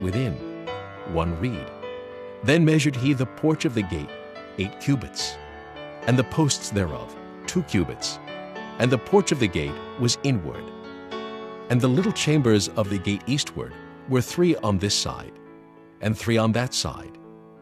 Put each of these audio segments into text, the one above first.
within, 1 reed. Then measured he the porch of the gate 8 cubits, and the posts thereof 2 cubits, and the porch of the gate was inward. And the little chambers of the gate eastward were 3 on this side, and 3 on that side.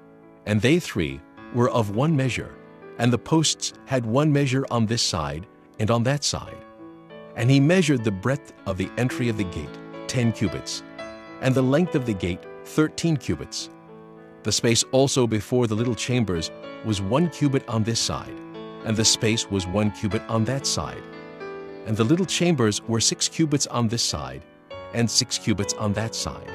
And they 3 were of 1 measure, and the posts had 1 measure on this side and on that side. And he measured the breadth of the entry of the gate 10 cubits, and the length of the gate 13 cubits. The space also before the little chambers was 1 cubit on this side, and the space was 1 cubit on that side. And the little chambers were 6 cubits on this side, and 6 cubits on that side.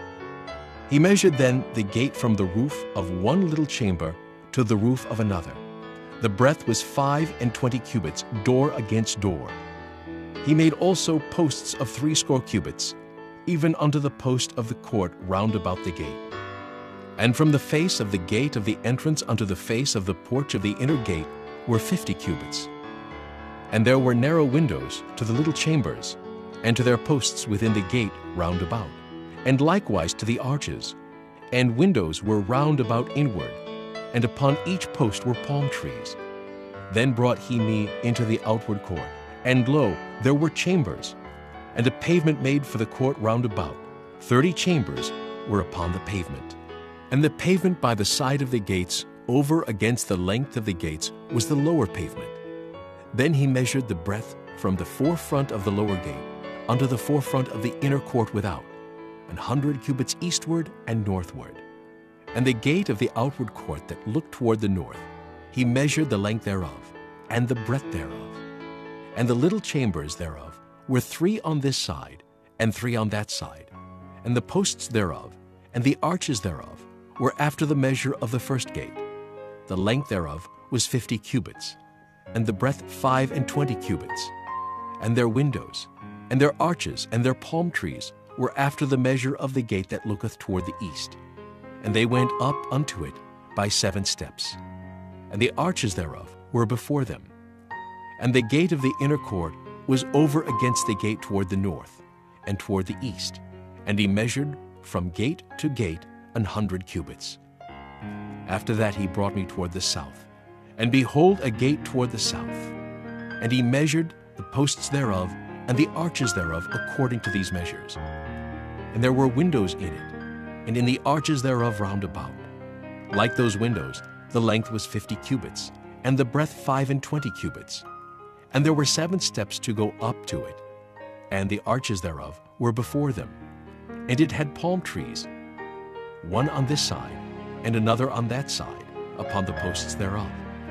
He measured then the gate from the roof of 1 little chamber to the roof of another. The breadth was 25 cubits, door against door. He made also posts of 80 cubits, even unto the post of the court round about the gate. And from the face of the gate of the entrance unto the face of the porch of the inner gate were 50 cubits. And there were narrow windows to the little chambers, and to their posts within the gate round about, and likewise to the arches. And windows were round about inward, and upon each post were palm trees. Then brought he me into the outward court, and lo, there were chambers, and a pavement made for the court round about. 30 chambers were upon the pavement. And the pavement by the side of the gates, over against the length of the gates, was the lower pavement. Then he measured the breadth from the forefront of the lower gate unto the forefront of the inner court without, 100 cubits eastward and northward. And the gate of the outward court that looked toward the north, he measured the length thereof, and the breadth thereof. And the little chambers thereof were 3 on this side, and 3 on that side. And the posts thereof, and the arches thereof, were after the measure of the first gate. The length thereof was 50 cubits, and the breadth 25 cubits. And their windows, and their arches, and their palm trees were after the measure of the gate that looketh toward the east. And they went up unto it by 7 steps. And the arches thereof were before them. And the gate of the inner court was over against the gate toward the north, and toward the east. And he measured from gate to gate 100 cubits. After that he brought me toward the south. And behold, a gate toward the south. And he measured the posts thereof, and the arches thereof according to these measures. And there were windows in it, and in the arches thereof round about. Like those windows, the length was 50 cubits, and the breadth 25 cubits. And there were 7 steps to go up to it, and the arches thereof were before them. And it had palm trees, one on this side, and another on that side, upon the posts thereof.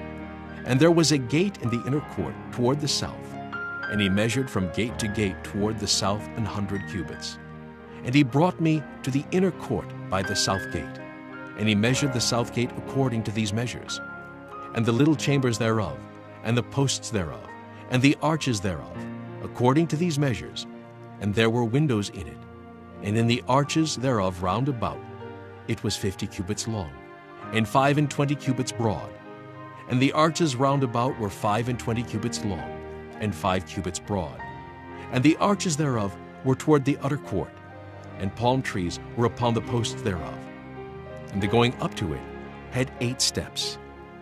And there was a gate in the inner court toward the south, and he measured from gate to gate toward the south 100 cubits. And he brought me to the inner court by the south gate, and he measured the south gate according to these measures. And the little chambers thereof, and the posts thereof, and the arches thereof, according to these measures. And there were windows in it, and in the arches thereof round about. It was 50 cubits long, and 25 cubits broad. And the arches round about were 25 cubits long, and 5 cubits broad. And the arches thereof were toward the utter court, and palm trees were upon the posts thereof. And the going up to it had 8 steps.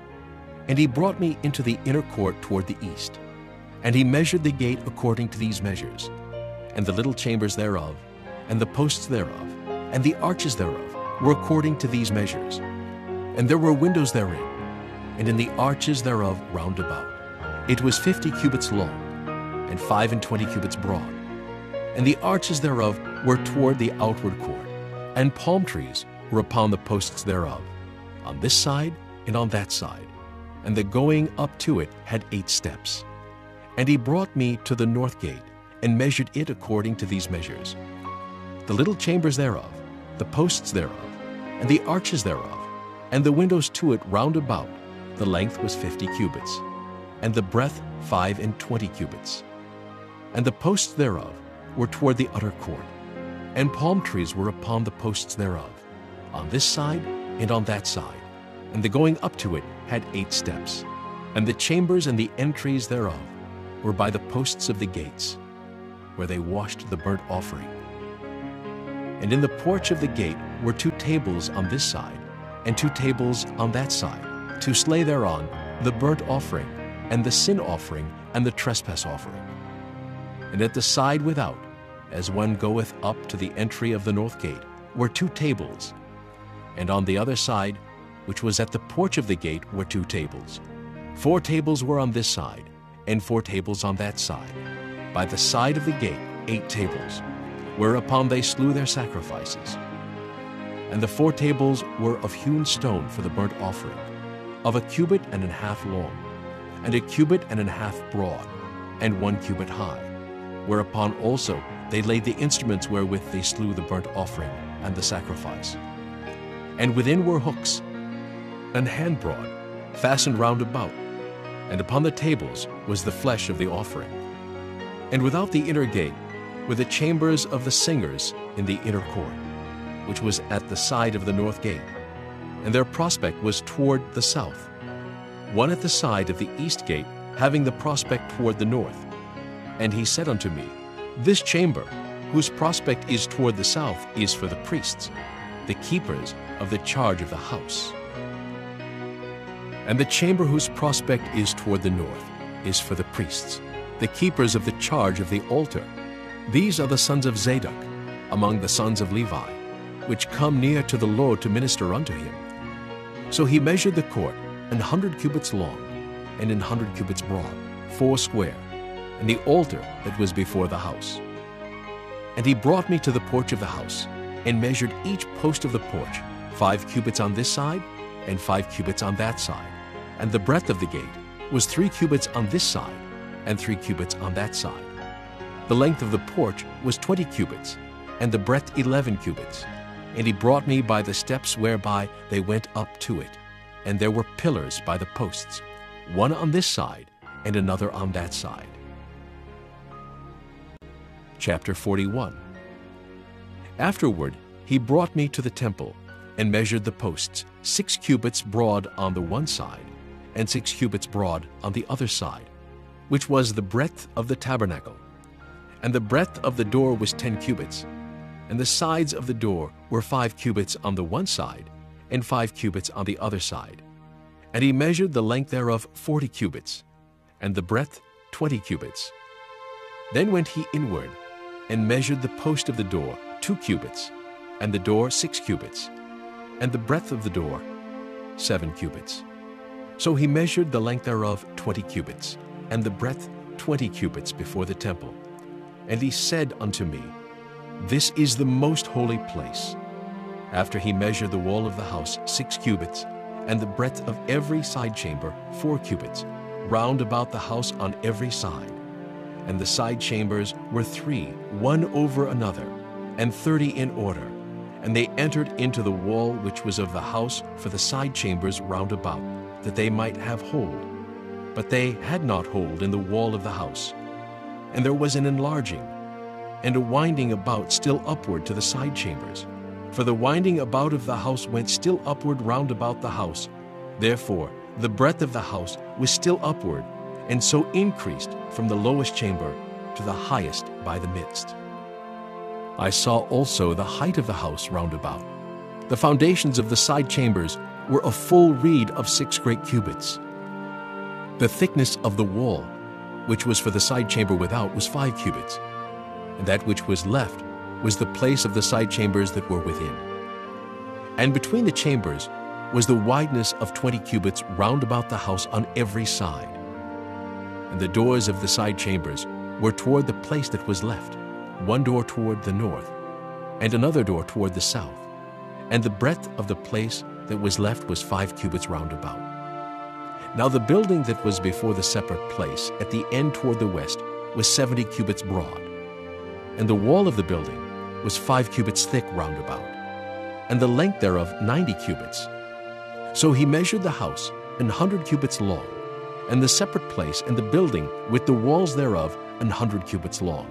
And he brought me into the inner court toward the east, and he measured the gate according to these measures, and the little chambers thereof, and the posts thereof, and the arches thereof were according to these measures. And there were windows therein, and in the arches thereof round about. It was 50 cubits long, and 25 cubits broad. And the arches thereof were toward the outward court, and palm trees were upon the posts thereof, on this side and on that side. And the going up to it had 8 steps. And he brought me to the north gate, and measured it according to these measures. The little chambers thereof, the posts thereof, and the arches thereof, and the windows to it round about, the length was 50 cubits, and the breadth 25 cubits. And the posts thereof were toward the utter court, and palm trees were upon the posts thereof, on this side and on that side. And the going up to it had 8 steps. And the chambers and the entries thereof were by the posts of the gates, where they washed the burnt offering. And in the porch of the gate were 2 tables on this side, and 2 tables on that side, to slay thereon the burnt offering, and the sin offering, and the trespass offering. And at the side without, as one goeth up to the entry of the north gate, were 2 tables. And on the other side, which was at the porch of the gate, were 2 tables. 4 tables were on this side, and 4 tables on that side. By the side of the gate 8 tables, whereupon they slew their sacrifices. And the 4 tables were of hewn stone for the burnt offering, of 1.5 cubits long, and 1.5 cubits broad, and 1 cubit high. Whereupon also they laid the instruments wherewith they slew the burnt offering and the sacrifice. And within were hooks, an hand broad, fastened round about, and upon the tables was the flesh of the offering. And without the inner gate were the chambers of the singers in the inner court, which was at the side of the north gate, and their prospect was toward the south, one at the side of the east gate, having the prospect toward the north. And he said unto me, This chamber, whose prospect is toward the south, is for the priests, the keepers of the charge of the house. And the chamber whose prospect is toward the north is for the priests, the keepers of the charge of the altar. These are the sons of Zadok, among the sons of Levi, which come near to the Lord to minister unto him. So he measured the court 100 cubits long, and 100 cubits broad, 4 square, and the altar that was before the house. And he brought me to the porch of the house, and measured each post of the porch, 5 cubits on this side, and 5 cubits on that side. And the breadth of the gate was 3 cubits on this side, and 3 cubits on that side. The length of the porch was 20 cubits, and the breadth 11 cubits. And he brought me by the steps whereby they went up to it. And there were pillars by the posts, one on this side, and another on that side. Chapter 41. Afterward he brought me to the temple, and measured the posts, 6 cubits broad on the one side, and 6 cubits broad on the other side, which was the breadth of the tabernacle. And the breadth of the door was 10 cubits, and the sides of the door were 5 cubits on the one side, and 5 cubits on the other side. And he measured the length thereof 40 cubits, and the breadth 20 cubits. Then went he inward, and measured the post of the door 2 cubits, and the door 6 cubits, and the breadth of the door 7 cubits. So he measured the length thereof 20 cubits, and the breadth 20 cubits before the temple. And he said unto me, This is the most holy place. After he measured the wall of the house 6 cubits, and the breadth of every side chamber 4 cubits, round about the house on every side. And the side chambers were 3, one over another, and 30 in order. And they entered into the wall which was of the house for the side chambers round about, that they might have hold. But they had not hold in the wall of the house. And there was an enlarging, and a winding about still upward to the side chambers. For the winding about of the house went still upward round about the house. Therefore the breadth of the house was still upward, and so increased from the lowest chamber to the highest by the midst. I saw also the height of the house round about. The foundations of the side chambers were a full reed of 6 great cubits. The thickness of the wall, which was for the side chamber without, was 5 cubits, and that which was left was the place of the side chambers that were within. And between the chambers was the wideness of 20 cubits round about the house on every side. And the doors of the side chambers were toward the place that was left, one door toward the north, and another door toward the south. And the breadth of the place that was left was 5 cubits round about. Now the building that was before the separate place at the end toward the west was 70 cubits broad, and the wall of the building was 5 cubits thick round about, and the length thereof 90 cubits. So he measured the house 100 cubits long, and the separate place and the building with the walls thereof 100 cubits long.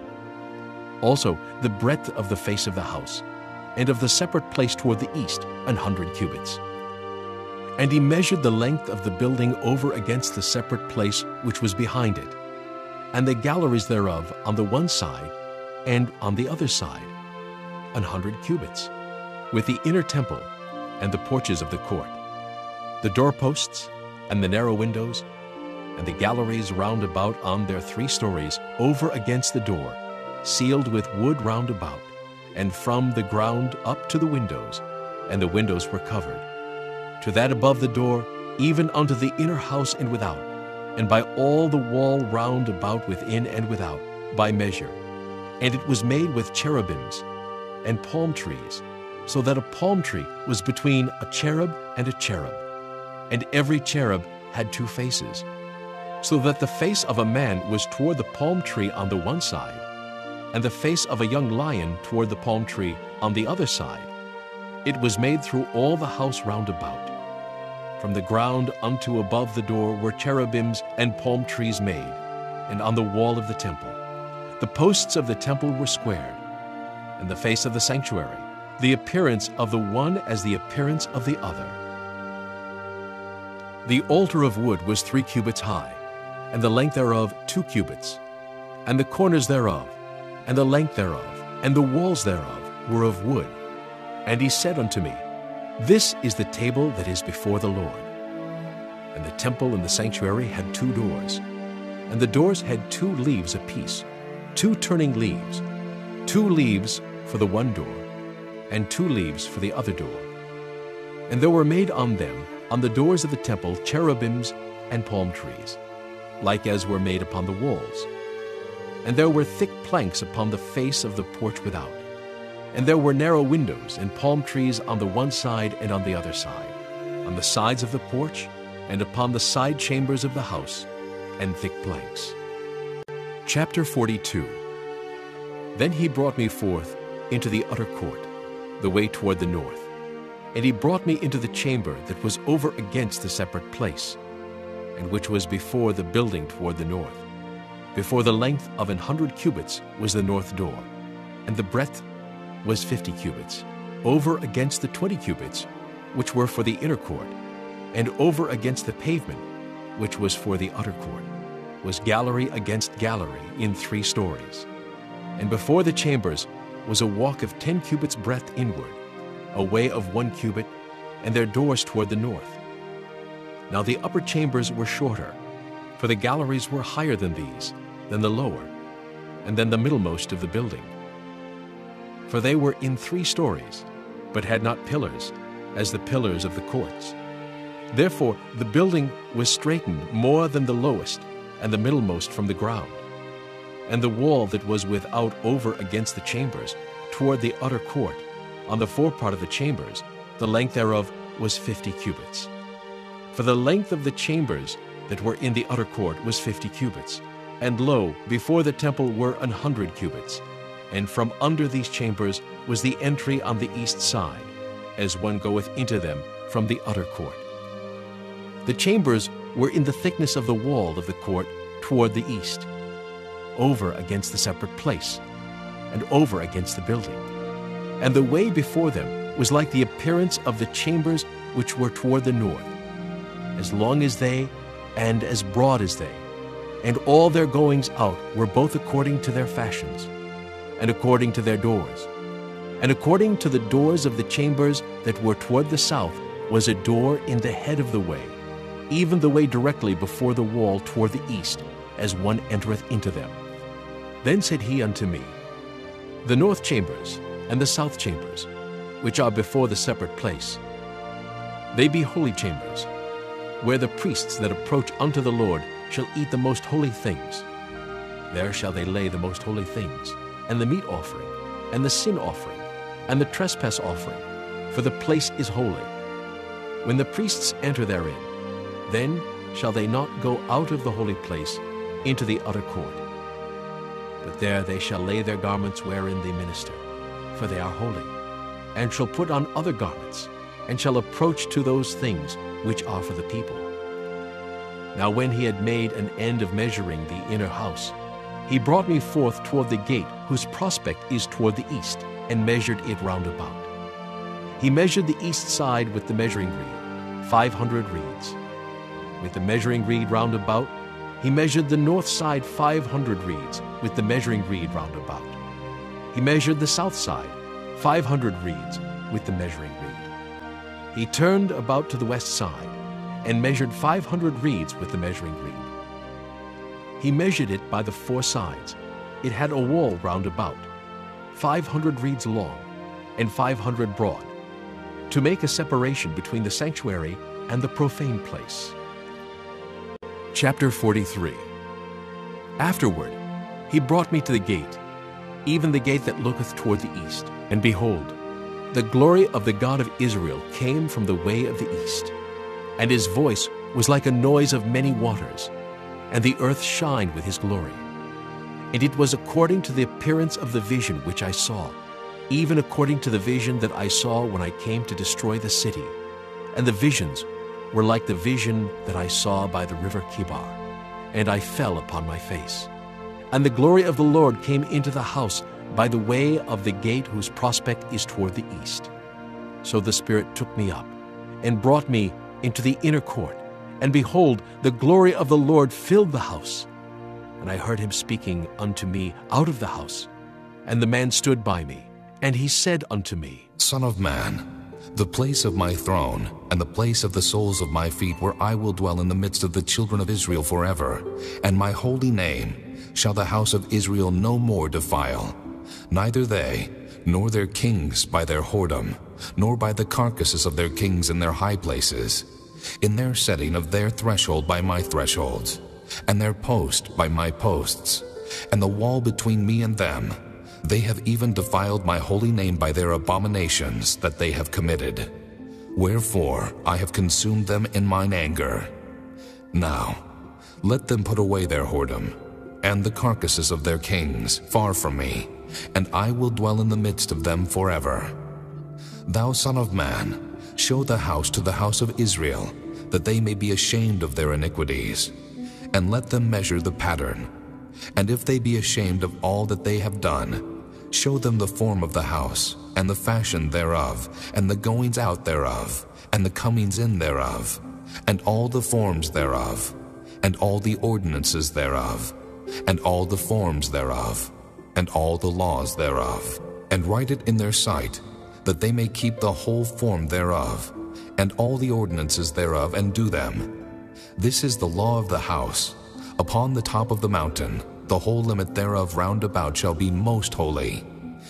Also the breadth of the face of the house, and of the separate place toward the east 100 cubits. And he measured the length of the building over against the separate place which was behind it, and the galleries thereof on the one side and on the other side, 100 cubits. with the inner temple and the porches of the court, the doorposts and the narrow windows, and the galleries round about on their 3 stories over against the door, sealed with wood round about, and from the ground up to the windows, and the windows were covered. To that above the door, even unto the inner house and without, and by all the wall round about within and without, by measure. And it was made with cherubims and palm trees, so that a palm tree was between a cherub and a cherub. And every cherub had 2 faces, so that the face of a man was toward the palm tree on the one side, and the face of a young lion toward the palm tree on the other side. It was made through all the house round about. From the ground unto above the door were cherubims and palm trees made, and on the wall of the temple. The posts of the temple were squared, and the face of the sanctuary, the appearance of the one as the appearance of the other. The altar of wood was 3 cubits high, and the length thereof 2 cubits, and the corners thereof, and the length thereof, and the walls thereof were of wood. And he said unto me, This is the table that is before the Lord. And the temple and the sanctuary had 2 doors, and the doors had 2 leaves apiece, 2 turning leaves, 2 leaves for the one door, and 2 leaves for the other door. And there were made on them, on the doors of the temple, cherubims and palm trees, like as were made upon the walls. And there were thick planks upon the face of the porch without. And there were narrow windows and palm trees on the one side and on the other side, on the sides of the porch, and upon the side chambers of the house, and thick planks. Chapter 42. Then he brought me forth into the utter court, the way toward the north. And he brought me into the chamber that was over against the separate place, and which was before the building toward the north. Before the length of 100 cubits was the north door, and the breadth was 50 cubits, over against the 20 cubits, which were for the inner court, and over against the pavement, which was for the utter court, was gallery against gallery in 3 stories. And before the chambers was a walk of 10 cubits breadth inward, a way of 1 cubit, and their doors toward the north. Now the upper chambers were shorter, for the galleries were higher than these, than the lower, and than the middlemost of the building. For they were in 3 stories, but had not pillars, as the pillars of the courts. Therefore the building was straitened more than the lowest, and the middlemost from the ground. And the wall that was without over against the chambers, toward the utter court, on the forepart of the chambers, the length thereof was 50 cubits. For the length of the chambers that were in the utter court was 50 cubits, and lo, before the temple were 100 cubits. And from under these chambers was the entry on the east side, as one goeth into them from the utter court. The chambers were in the thickness of the wall of the court toward the east, over against the separate place, and over against the building. And the way before them was like the appearance of the chambers which were toward the north, as long as they, and as broad as they, and all their goings out were both according to their fashions, and according to their doors. And according to the doors of the chambers that were toward the south was a door in the head of the way, even the way directly before the wall toward the east, as one entereth into them. Then said he unto me, The north chambers and the south chambers, which are before the separate place, they be holy chambers, where the priests that approach unto the Lord shall eat the most holy things. There shall they lay the most holy things, and the meat offering, and the sin offering, and the trespass offering, for the place is holy. When the priests enter therein, then shall they not go out of the holy place into the utter court. But there they shall lay their garments wherein they minister, for they are holy, and shall put on other garments, and shall approach to those things which are for the people. Now when he had made an end of measuring the inner house, he brought me forth toward the gate, whose prospect is toward the east, and measured it round about. He measured the east side with the measuring reed, 500 reeds. With the measuring reed round about, he measured the north side 500 reeds, with the measuring reed round about. He measured the south side 500 reeds, with the measuring reed. He turned about to the west side and measured 500 reeds with the measuring reed. He measured it by the four sides. It had a wall round about, 500 reeds long and 500 broad, to make a separation between the sanctuary and the profane place. Chapter 43. Afterward, he brought me to the gate, even the gate that looketh toward the east. And behold, the glory of the God of Israel came from the way of the east. And his voice was like a noise of many waters, and the earth shined with his glory. And it was according to the appearance of the vision which I saw, even according to the vision that I saw when I came to destroy the city. And the visions were like the vision that I saw by the river Kibar. And I fell upon my face. And the glory of the Lord came into the house by the way of the gate whose prospect is toward the east. So the Spirit took me up and brought me into the inner court. And behold, the glory of the Lord filled the house. And I heard him speaking unto me out of the house. And the man stood by me, and he said unto me, Son of man, the place of my throne, and the place of the soles of my feet, where I will dwell in the midst of the children of Israel forever, and my holy name shall the house of Israel no more defile, neither they, nor their kings by their whoredom, nor by the carcasses of their kings in their high places, in their setting of their threshold by my thresholds, and their post by my posts, and the wall between me and them. They have even defiled my holy name by their abominations that they have committed. Wherefore I have consumed them in mine anger. Now let them put away their whoredom, and the carcasses of their kings far from me, and I will dwell in the midst of them forever. Thou son of man, show the house to the house of Israel, that they may be ashamed of their iniquities, and let them measure the pattern. And if they be ashamed of all that they have done, show them the form of the house, and the fashion thereof, and the goings out thereof, and the comings in thereof, and all the forms thereof, and all the ordinances thereof, and all the forms thereof, and all the laws thereof, and write it in their sight, that they may keep the whole form thereof, and all the ordinances thereof, and do them. This is the law of the house. Upon the top of the mountain, the whole limit thereof round about shall be most holy.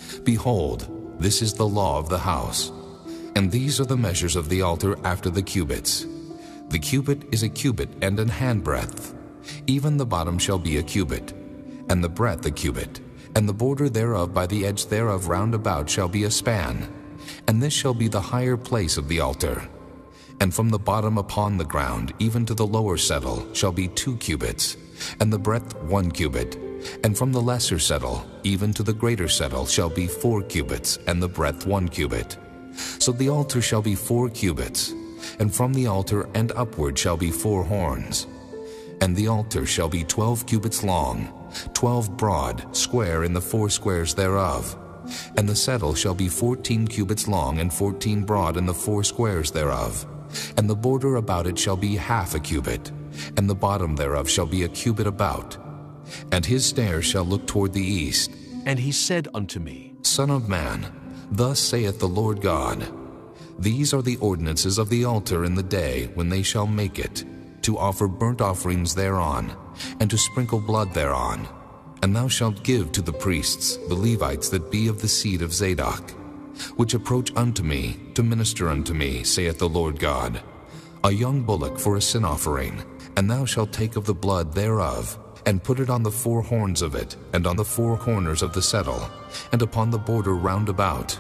Behold, this is the law of the house. And these are the measures of the altar after the cubits. The cubit is a cubit and an handbreadth. Even the bottom shall be a cubit, and the breadth a cubit, and the border thereof by the edge thereof round about shall be a span. And this shall be the higher place of the altar. And from the bottom upon the ground, even to the lower settle, shall be 2 cubits, and the breadth 1 cubit. And from the lesser settle, even to the greater settle, shall be 4 cubits, and the breadth 1 cubit. So the altar shall be 4 cubits, and from the altar and upward shall be 4 horns. And the altar shall be 12 cubits long, 12 broad, square in the 4 squares thereof. And the settle shall be 14 cubits long, and 14 broad in the 4 squares thereof. And the border about it shall be half a cubit, and the bottom thereof shall be a cubit about. And his stairs shall look toward the east. And he said unto me, Son of man, thus saith the Lord God, These are the ordinances of the altar in the day when they shall make it, to offer burnt offerings thereon, and to sprinkle blood thereon. And thou shalt give to the priests, the Levites that be of the seed of Zadok, which approach unto me, to minister unto me, saith the Lord God, a young bullock for a sin offering. And thou shalt take of the blood thereof, and put it on the 4 horns of it, and on the 4 corners of the settle, and upon the border round about.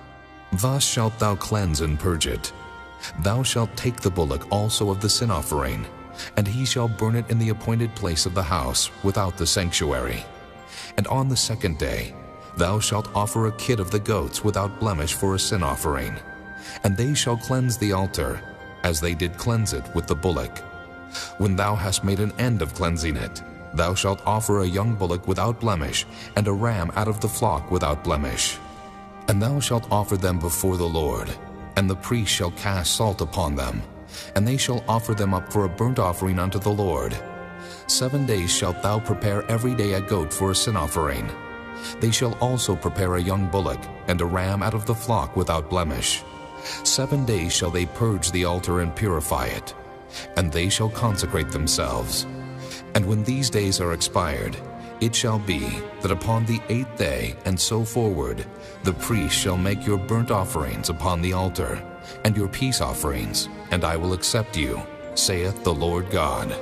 Thus shalt thou cleanse and purge it. Thou shalt take the bullock also of the sin offering, and he shall burn it in the appointed place of the house, without the sanctuary. And on the 2nd day thou shalt offer a kid of the goats without blemish for a sin offering. And they shall cleanse the altar, as they did cleanse it with the bullock. When thou hast made an end of cleansing it, thou shalt offer a young bullock without blemish, and a ram out of the flock without blemish. And thou shalt offer them before the Lord, and the priest shall cast salt upon them, and they shall offer them up for a burnt offering unto the Lord. 7 days shalt thou prepare every day a goat for a sin offering. They shall also prepare a young bullock and a ram out of the flock without blemish. 7 days shall they purge the altar and purify it, and they shall consecrate themselves. And when these days are expired, it shall be that upon the 8th day and so forward, the priest shall make your burnt offerings upon the altar, and your peace offerings, and I will accept you, saith the Lord God.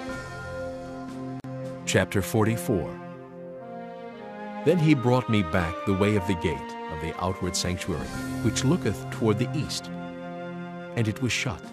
Chapter 44. Then he brought me back the way of the gate of the outward sanctuary, which looketh toward the east, and it was shut.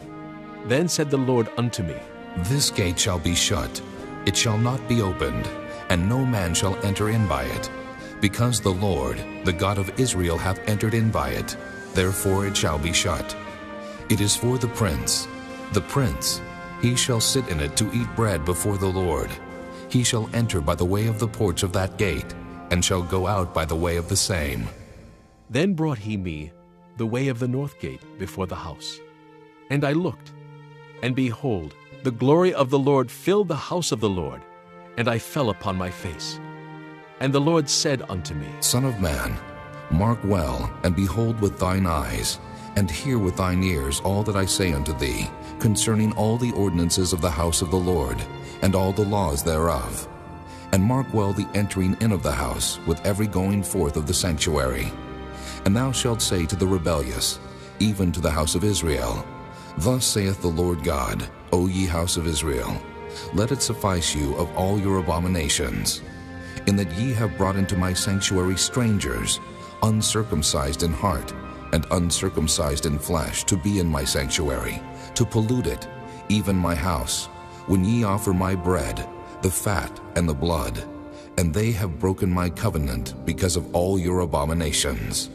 Then said the Lord unto me, This gate shall be shut, it shall not be opened, and no man shall enter in by it, because the Lord, the God of Israel, hath entered in by it, therefore it shall be shut. It is for the prince. The prince, he shall sit in it to eat bread before the Lord. He shall enter by the way of the porch of that gate, and shall go out by the way of the same. Then brought he me the way of the north gate before the house. And I looked, and behold, the glory of the Lord filled the house of the Lord, and I fell upon my face. And the Lord said unto me, Son of man, mark well, and behold with thine eyes, and hear with thine ears all that I say unto thee, concerning all the ordinances of the house of the Lord, and all the laws thereof. And mark well the entering in of the house, with every going forth of the sanctuary. And thou shalt say to the rebellious, even to the house of Israel, Thus saith the Lord God, O ye house of Israel, let it suffice you of all your abominations, in that ye have brought into my sanctuary strangers, uncircumcised in heart, and uncircumcised in flesh, to be in my sanctuary, to pollute it, even my house, when ye offer my bread, the fat and the blood, and they have broken my covenant because of all your abominations.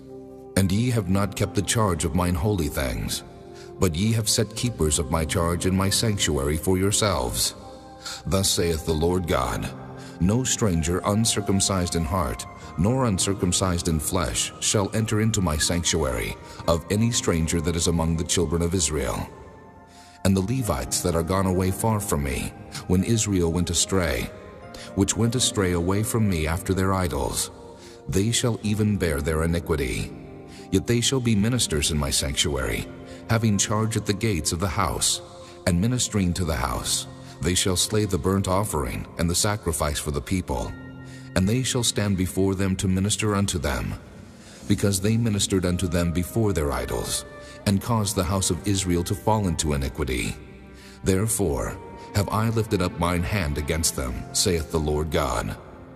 And ye have not kept the charge of mine holy things, but ye have set keepers of my charge in my sanctuary for yourselves. Thus saith the Lord God, No stranger uncircumcised in heart, nor uncircumcised in flesh, shall enter into my sanctuary, of any stranger that is among the children of Israel. And the Levites that are gone away far from me, when Israel went astray, which went astray away from me after their idols, they shall even bear their iniquity. Yet they shall be ministers in my sanctuary, having charge at the gates of the house, and ministering to the house. They shall slay the burnt offering and the sacrifice for the people, and they shall stand before them to minister unto them, because they ministered unto them before their idols, and caused the house of Israel to fall into iniquity. Therefore have I lifted up mine hand against them, saith the Lord God.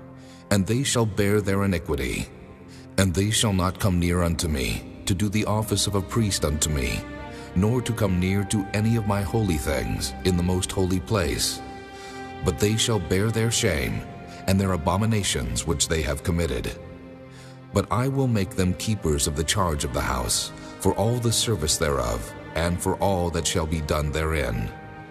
And they shall bear their iniquity, and they shall not come near unto me, to do the office of a priest unto me, nor to come near to any of my holy things in the most holy place. But they shall bear their shame, and their abominations which they have committed. But I will make them keepers of the charge of the house, for all the service thereof, and for all that shall be done therein.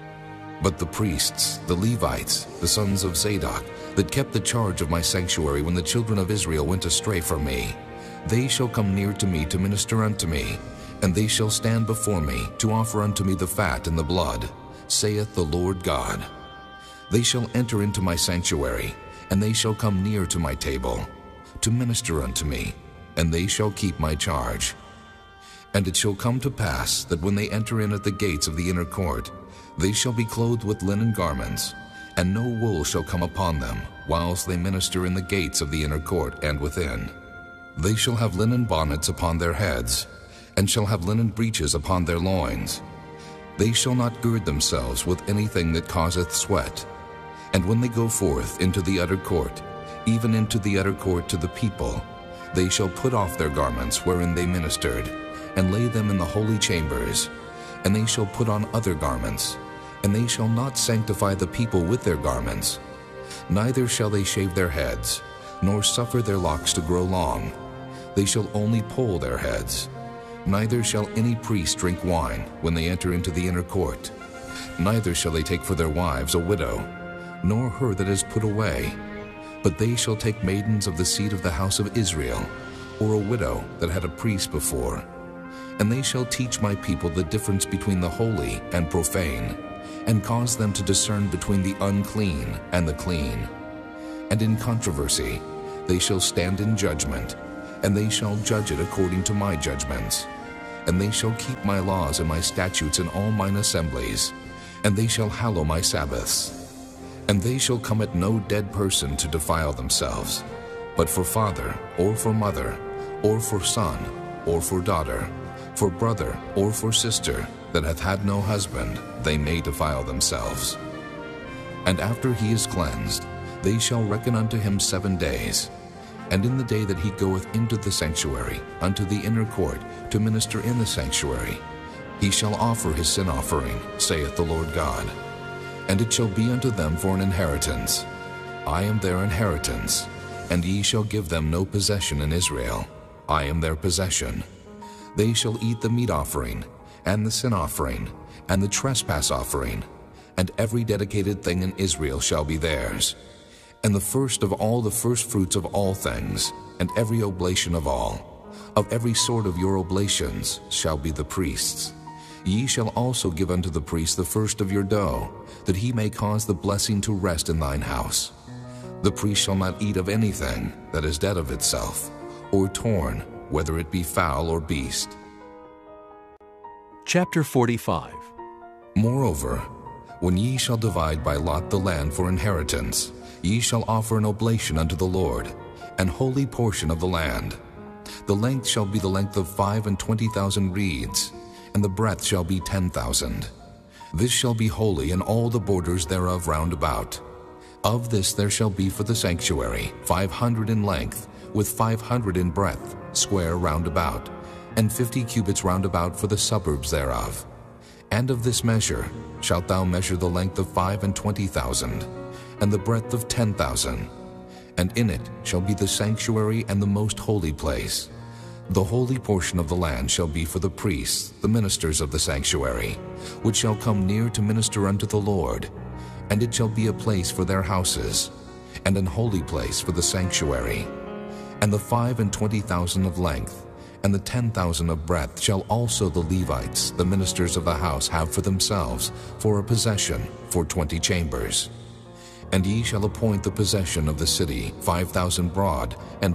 But the priests, the Levites, the sons of Zadok, that kept the charge of my sanctuary when the children of Israel went astray from me, they shall come near to me to minister unto me, and they shall stand before me to offer unto me the fat and the blood, saith the Lord God. They shall enter into my sanctuary, and they shall come near to my table, to minister unto me, and they shall keep my charge. And it shall come to pass that when they enter in at the gates of the inner court, they shall be clothed with linen garments, and no wool shall come upon them, whilst they minister in the gates of the inner court and within. They shall have linen bonnets upon their heads, and shall have linen breeches upon their loins. They shall not gird themselves with anything that causeth sweat. And when they go forth into the utter court, even into the utter court to the people, they shall put off their garments wherein they ministered, and lay them in the holy chambers, and they shall put on other garments, and they shall not sanctify the people with their garments. Neither shall they shave their heads, nor suffer their locks to grow long. They shall only poll their heads. Neither shall any priest drink wine when they enter into the inner court. Neither shall they take for their wives a widow, nor her that is put away. But they shall take maidens of the seed of the house of Israel, or a widow that had a priest before. And they shall teach my people the difference between the holy and profane, and cause them to discern between the unclean and the clean. And in controversy they shall stand in judgment, and they shall judge it according to my judgments. And they shall keep my laws and my statutes in all mine assemblies, and they shall hallow my Sabbaths. And they shall come at no dead person to defile themselves, but for father, or for mother, or for son, or for daughter, for brother, or for sister, that hath had no husband, they may defile themselves. And after he is cleansed, they shall reckon unto him 7 days. And in the day that he goeth into the sanctuary, unto the inner court, to minister in the sanctuary, he shall offer his sin offering, saith the Lord God. And it shall be unto them for an inheritance. I am their inheritance, and ye shall give them no possession in Israel. I am their possession. They shall eat the meat offering, and the sin offering, and the trespass offering, and every dedicated thing in Israel shall be theirs. And the first of all the firstfruits of all things, and every oblation of all, of every sort of your oblations, shall be the priest's. Ye shall also give unto the priest the first of your dough, that he may cause the blessing to rest in thine house. The priest shall not eat of anything that is dead of itself, or torn, whether it be fowl or beast. Chapter 45. Moreover, when ye shall divide by lot the land for inheritance, ye shall offer an oblation unto the Lord, an holy portion of the land. The length shall be the length of 25,000 reeds, and the breadth shall be 10,000. This shall be holy in all the borders thereof round about. Of this there shall be for the sanctuary 500 in length, with 500 in breadth, square round about, and 50 cubits round about for the suburbs thereof. And of this measure shalt thou measure the length of 25,000, and the breadth of 10,000. And in it shall be the sanctuary and the most holy place. The holy portion of the land shall be for the priests, the ministers of the sanctuary, which shall come near to minister unto the Lord. And it shall be a place for their houses, and an holy place for the sanctuary. And the 25,000 of length, and the 10,000 of breadth shall also the Levites, the ministers of the house, have for themselves, for a possession, for 20 chambers. And ye shall appoint the possession of the city 5,000 broad, and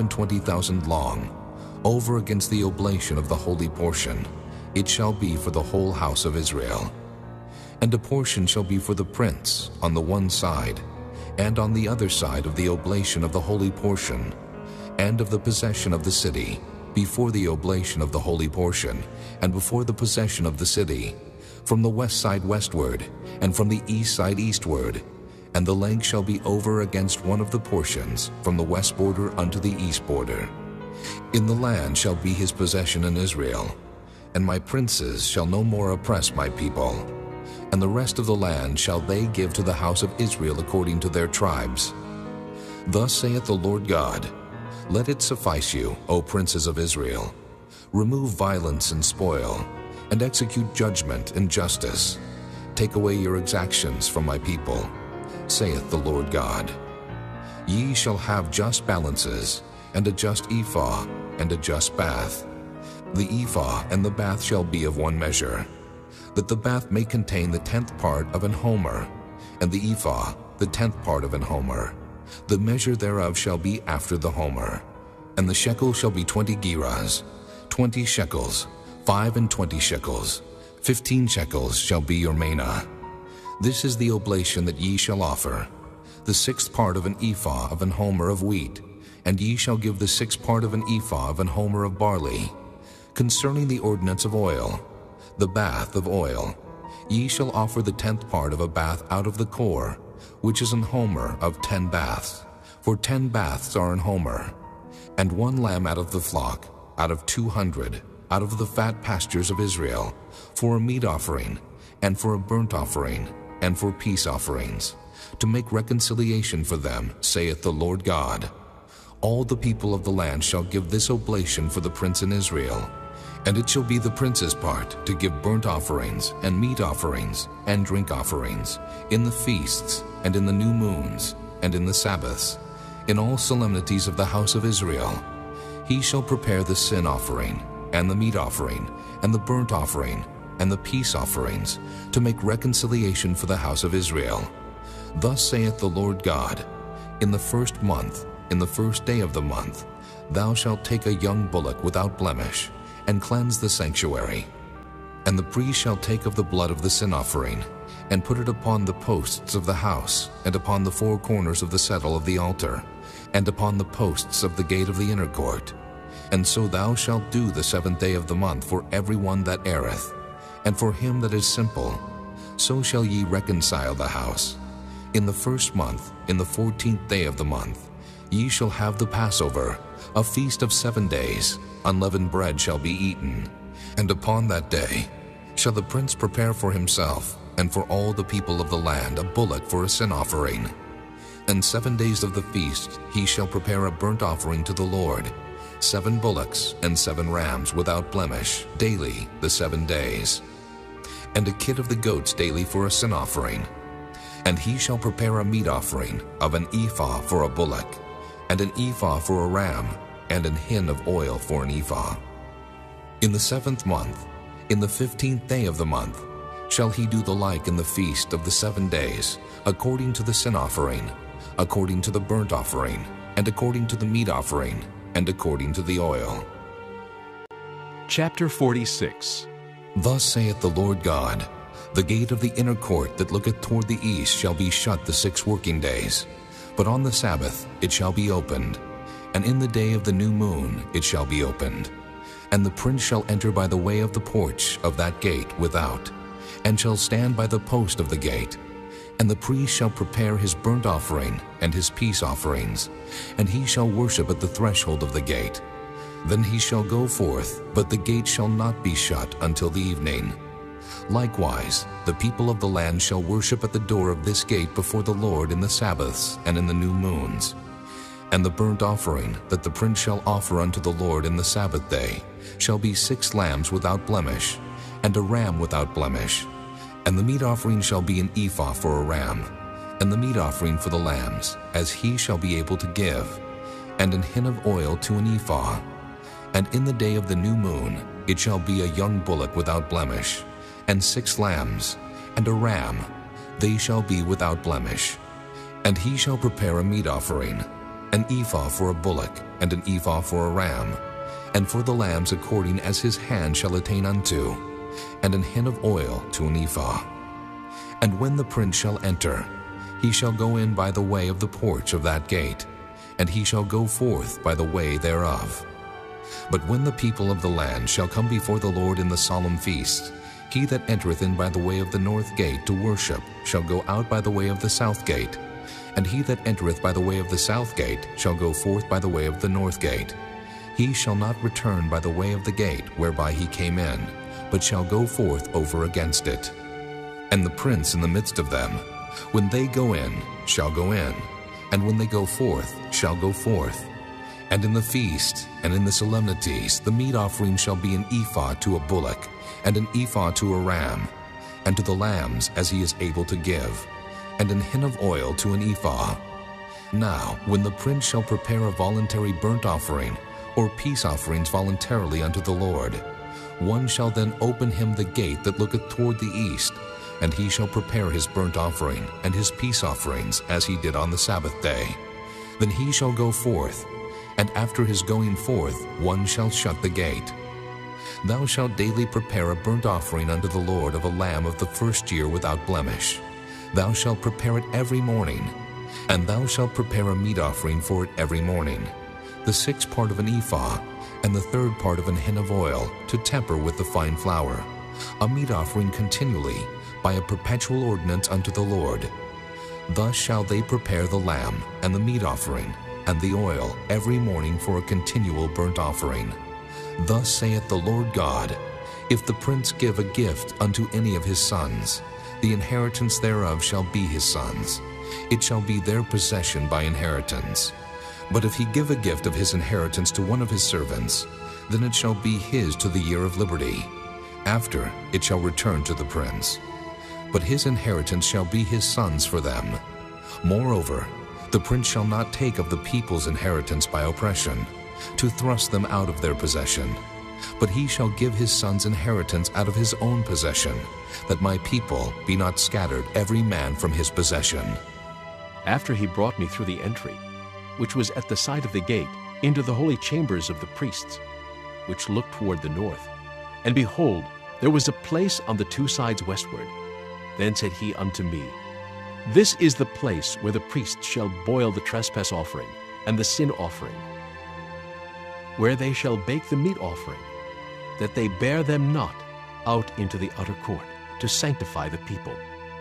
25,000 long, over against the oblation of the holy portion. It shall be for the whole house of Israel. And a portion shall be for the prince on the one side, and on the other side of the oblation of the holy portion, and of the possession of the city, before the oblation of the holy portion, and before the possession of the city, from the west side westward, and from the east side eastward. And the length shall be over against one of the portions, from the west border unto the east border. In the land shall be his possession in Israel, and my princes shall no more oppress my people. And the rest of the land shall they give to the house of Israel according to their tribes. Thus saith the Lord God, Let it suffice you, O princes of Israel. Remove violence and spoil, and execute judgment and justice. Take away your exactions from my people, saith the Lord God. Ye shall have just balances, and a just ephah, and a just bath. The ephah and the bath shall be of one measure, that the bath may contain the 10th part of an homer, and the ephah the 10th part of an homer. The measure thereof shall be after the homer. And the shekel shall be 20 gerahs, 20 shekels, 25 shekels, 15 shekels shall be your manah. This is the oblation that ye shall offer, the 6th part of an ephah of an homer of wheat, and ye shall give the 6th part of an ephah of an homer of barley. Concerning the ordinance of oil, the bath of oil, ye shall offer the 10th part of a bath out of the core, which is an homer of 10 baths, for 10 baths are an homer. And 1 lamb out of the flock, out of 200, out of the fat pastures of Israel, for a meat offering, and for a burnt offering, and for peace offerings, to make reconciliation for them, saith the Lord God. All the people of the land shall give this oblation for the prince in Israel. And it shall be the prince's part to give burnt offerings, and meat offerings, and drink offerings, in the feasts, and in the new moons, and in the Sabbaths, in all solemnities of the house of Israel. He shall prepare the sin offering, and the meat offering, and the burnt offering, and the peace offerings, to make reconciliation for the house of Israel. Thus saith the Lord God, in the 1st month, in the first day of the month, thou shalt take a young bullock without blemish, and cleanse the sanctuary. And the priest shall take of the blood of the sin offering, and put it upon the posts of the house, and upon the four corners of the settle of the altar, and upon the posts of the gate of the inner court. And so thou shalt do the 7th day of the month for every one that erreth, and for him that is simple. So shall ye reconcile the house. In the 1st month, in the 14th day of the month, ye shall have the Passover, a feast of 7 days. Unleavened bread shall be eaten. And upon that day shall the prince prepare for himself, and for all the people of the land, a bullock for a sin offering. And 7 days of the feast he shall prepare a burnt offering to the Lord, 7 bullocks and 7 rams without blemish, daily the 7 days. And a kid of the goats daily for a sin offering. And he shall prepare a meat offering of an ephah for a bullock, and an ephah for a ram, and an hin of oil for an ephah. In the 7th month, in the 15th day of the month, shall he do the like in the feast of the 7 days, according to the sin offering, according to the burnt offering, and according to the meat offering, and according to the oil. Chapter 46. Thus saith the Lord God, the gate of the inner court that looketh toward the east shall be shut the 6 working days, but on the Sabbath it shall be opened, and in the day of the new moon it shall be opened. And the prince shall enter by the way of the porch of that gate without, and shall stand by the post of the gate. And the priest shall prepare his burnt offering and his peace offerings, and he shall worship at the threshold of the gate. Then he shall go forth, but the gate shall not be shut until the evening. Likewise, the people of the land shall worship at the door of this gate before the Lord in the Sabbaths and in the new moons. And the burnt offering that the prince shall offer unto the Lord in the Sabbath day shall be 6 lambs without blemish, and a ram without blemish. And the meat offering shall be an ephah for a ram, and the meat offering for the lambs, as he shall be able to give, and an hin of oil to an ephah. And in the day of the new moon it shall be a young bullock without blemish, and 6 lambs, and a ram, they shall be without blemish. And he shall prepare a meat offering, an ephah for a bullock, and an ephah for a ram, and for the lambs according as his hand shall attain unto, and an hin of oil to an ephah. And when the prince shall enter, he shall go in by the way of the porch of that gate, and he shall go forth by the way thereof. But when the people of the land shall come before the Lord in the solemn feast, he that entereth in by the way of the north gate to worship shall go out by the way of the south gate, and he that entereth by the way of the south gate shall go forth by the way of the north gate. He shall not return by the way of the gate whereby he came in, but shall go forth over against it. And the prince in the midst of them, when they go in, shall go in, and when they go forth, shall go forth. And in the feast and in the solemnities the meat offering shall be an ephah to a bullock, and an ephah to a ram, and to the lambs as he is able to give, and an hin of oil to an ephah. Now when the prince shall prepare a voluntary burnt offering, or peace offerings voluntarily unto the Lord, one shall then open him the gate that looketh toward the east, and he shall prepare his burnt offering and his peace offerings as he did on the Sabbath day. Then he shall go forth, and after his going forth one shall shut the gate. Thou shalt daily prepare a burnt offering unto the Lord of a lamb of the 1st year without blemish. Thou shalt prepare it every morning, and thou shalt prepare a meat offering for it every morning, the 6th part of an ephah, and the 3rd part of an hin of oil, to temper with the fine flour, a meat offering continually, by a perpetual ordinance unto the Lord. Thus shall they prepare the lamb, and the meat offering, and the oil every morning for a continual burnt offering. Thus saith the Lord God, if the prince give a gift unto any of his sons, the inheritance thereof shall be his sons. It shall be their possession by inheritance. But if he give a gift of his inheritance to one of his servants, then it shall be his to the year of liberty. After it shall return to the prince. But his inheritance shall be his sons for them. Moreover, the prince shall not take of the people's inheritance by oppression, to thrust them out of their possession. But he shall give his sons inheritance out of his own possession, that my people be not scattered every man from his possession. After he brought me through the entry, which was at the side of the gate, into the holy chambers of the priests, which looked toward the north. And behold, there was a place on the two sides westward. Then said he unto me, This is the place where the priests shall boil the trespass offering and the sin offering, where they shall bake the meat offering, that they bear them not out into the utter court, to sanctify the people.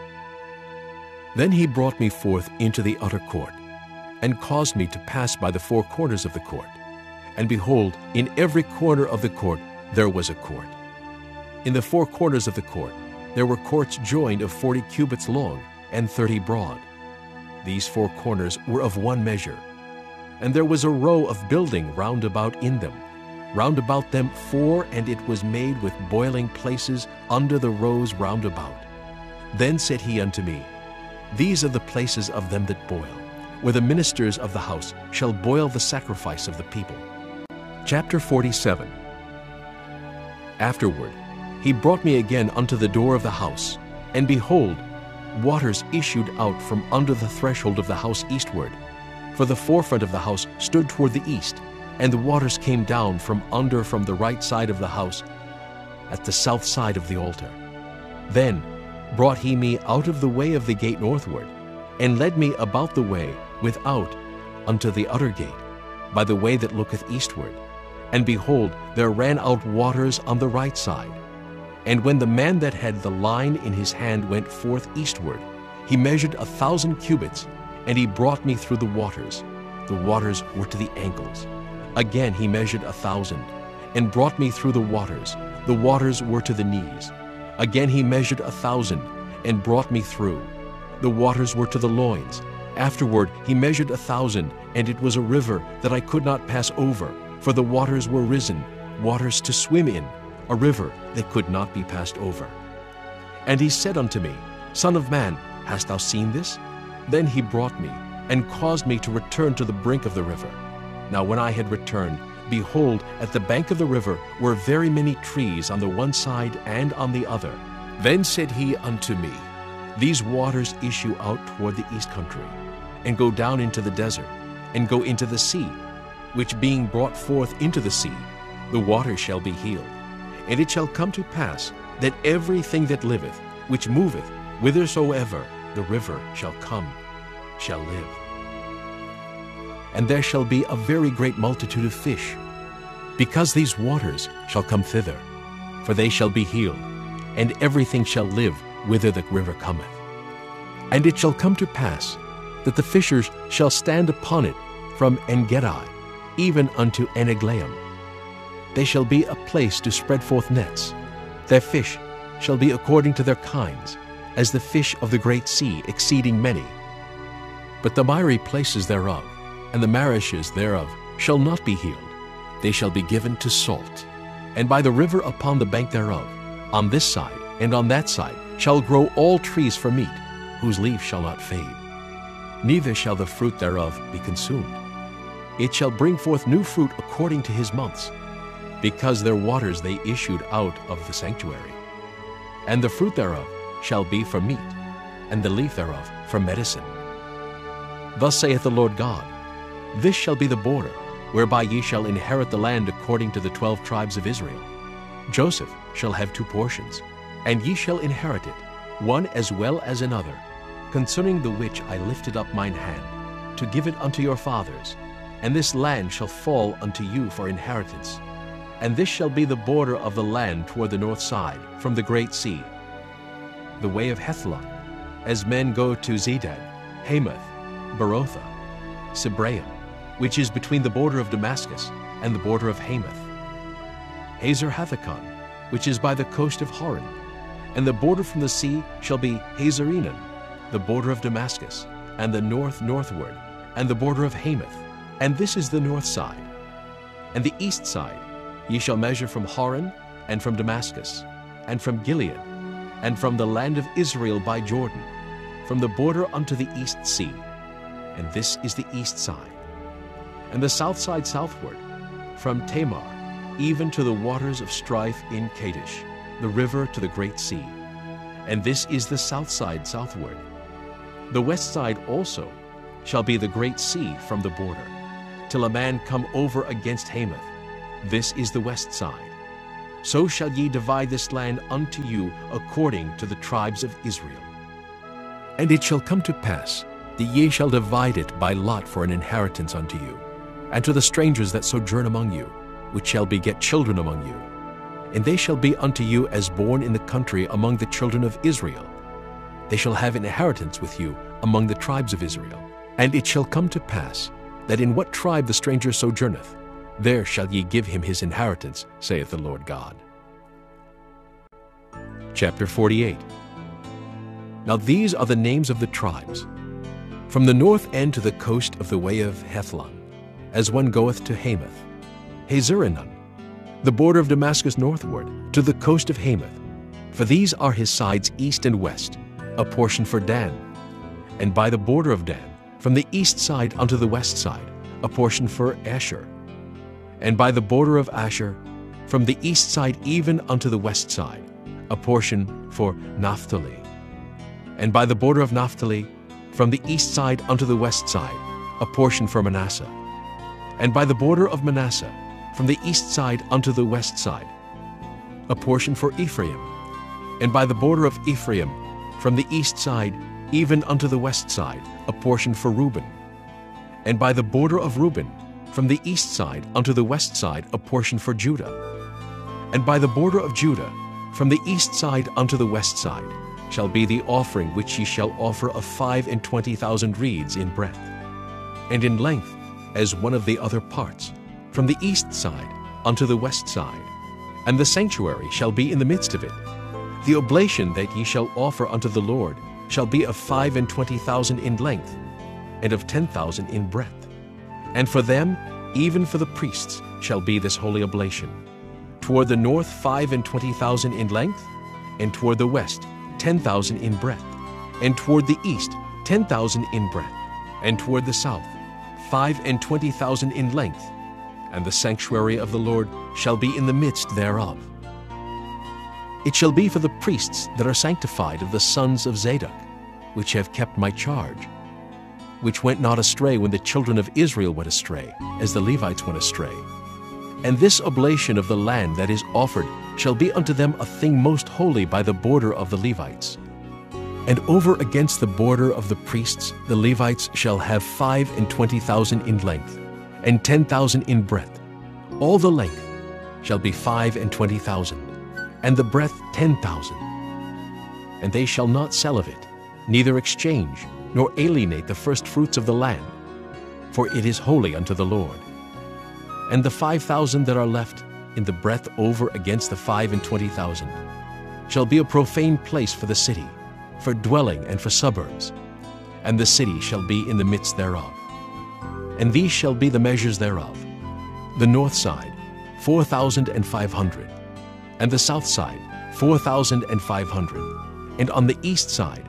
Then he brought me forth into the utter court, and caused me to pass by the four corners of the court. And behold, in every corner of the court there was a court. In the four corners of the court there were courts joined of 40 cubits long and 30 broad. These four corners were of one measure. And there was a row of building round about in them, round about them four, and it was made with boiling places under the rows round about. Then said he unto me, These are the places of them that boil, where the ministers of the house shall boil the sacrifice of the people. Chapter 47. Afterward he brought me again unto the door of the house, and behold, waters issued out from under the threshold of the house eastward. For the forefront of the house stood toward the east, and the waters came down from the right side of the house at the south side of the altar. Then brought he me out of the way of the gate northward, and led me about the way without unto the utter gate, by the way that looketh eastward. And behold, there ran out waters on the right side. And when the man that had the line in his hand went forth eastward, he measured 1,000 cubits, and he brought me through the waters. The waters were to the ankles. Again he measured 1,000, and brought me through the waters. The waters were to the knees. Again he measured 1,000, and brought me through. The waters were to the loins. Afterward he measured 1,000, and it was a river that I could not pass over, for the waters were risen, waters to swim in, a river that could not be passed over. And he said unto me, Son of man, hast thou seen this? Then he brought me, and caused me to return to the brink of the river. Now when I had returned, behold, at the bank of the river were very many trees on the one side and on the other. Then said he unto me, These waters issue out toward the east country, and go down into the desert, and go into the sea, which being brought forth into the sea, the waters shall be healed. And it shall come to pass that everything that liveth, which moveth, whithersoever the river shall come, shall live. And there shall be a very great multitude of fish, because these waters shall come thither, for they shall be healed, and everything shall live whither the river cometh. And it shall come to pass that the fishers shall stand upon it from En-gedi even unto En-eglaim. They shall be a place to spread forth nets. Their fish shall be according to their kinds, as the fish of the great sea, exceeding many. But the miry places thereof, and the marishes thereof, shall not be healed. They shall be given to salt. And by the river upon the bank thereof, on this side and on that side, shall grow all trees for meat, whose leaf shall not fade. Neither shall the fruit thereof be consumed. It shall bring forth new fruit according to his months, because their waters they issued out of the sanctuary. And the fruit thereof shall be for meat, and the leaf thereof for medicine. Thus saith the Lord God, This shall be the border, whereby ye shall inherit the land according to the 12 tribes of Israel. Joseph shall have 2 portions, and ye shall inherit it, one as well as another, concerning the which I lifted up mine hand, to give it unto your fathers. And this land shall fall unto you for inheritance. And this shall be the border of the land toward the north side, from the great sea, the way of Hethlon, as men go to Zedad, Hamath, Berotha, Sibraim, which is between the border of Damascus and the border of Hamath, Hazar-Hathakon, which is by the coast of Hauran. And the border from the sea shall be Hazarenan, the border of Damascus, and the northward, and the border of Hamath. And this is the north side. And the east side ye shall measure from Hauran, and from Damascus, and from Gilead, and from the land of Israel by Jordan, from the border unto the east sea. And this is the east side. And the south side southward, from Tamar, even to the waters of strife in Kadesh, the river to the great sea. And this is the south side southward. The west side also, shall be the great sea from the border, till a man come over against Hamath. This is the west side. So shall ye divide this land unto you according to the tribes of Israel. And it shall come to pass that ye shall divide it by lot for an inheritance unto you, and to the strangers that sojourn among you, which shall beget children among you. And they shall be unto you as born in the country among the children of Israel. They shall have inheritance with you among the tribes of Israel. And it shall come to pass that in what tribe the stranger sojourneth, there shall ye give him his inheritance, saith the Lord God. Chapter 48. Now these are the names of the tribes. From the north end to the coast of the way of Hethlon, as one goeth to Hamath, Hazaranan, the border of Damascus northward, to the coast of Hamath. For these are his sides east and west, a portion for Dan. And by the border of Dan, from the east side unto the west side, a portion for Asher. And by the border of Asher, from the east side even unto the west side, a portion for Naphtali. And by the border of Naphtali, from the east side unto the west side, a portion for Manasseh. And by the border of Manasseh, from the east side unto the west side, a portion for Ephraim. And by the border of Ephraim, from the east side even unto the west side, a portion for Reuben. And by the border of Reuben, from the east side unto the west side, a portion for Judah. And by the border of Judah, from the east side unto the west side, shall be the offering which ye shall offer of 25,000 reeds in breadth, and in length as one of the other parts, from the east side unto the west side. And the sanctuary shall be in the midst of it. The oblation that ye shall offer unto the Lord shall be of 25,000 in length, and of 10,000 in breadth. And for them, even for the priests, shall be this holy oblation. Toward the north 25,000 in length, and toward the west 10,000 in breadth, and toward the east 10,000 in breadth, and toward the south 25,000 in length. And the sanctuary of the Lord shall be in the midst thereof. It shall be for the priests that are sanctified of the sons of Zadok, which have kept my charge, which went not astray when the children of Israel went astray, as the Levites went astray. And this oblation of the land that is offered shall be unto them a thing most holy by the border of the Levites. And over against the border of the priests the Levites shall have 25,000 in length, and 10,000 in breadth. All the length shall be 25,000, and the breadth 10,000. And they shall not sell of it, neither exchange, nor alienate the first fruits of the land, for it is holy unto the Lord. And the 5,000 that are left in the breadth over against the 25,000 shall be a profane place for the city, for dwelling and for suburbs, and the city shall be in the midst thereof. And these shall be the measures thereof: the north side 4,500, and the south side 4,500, and on the east side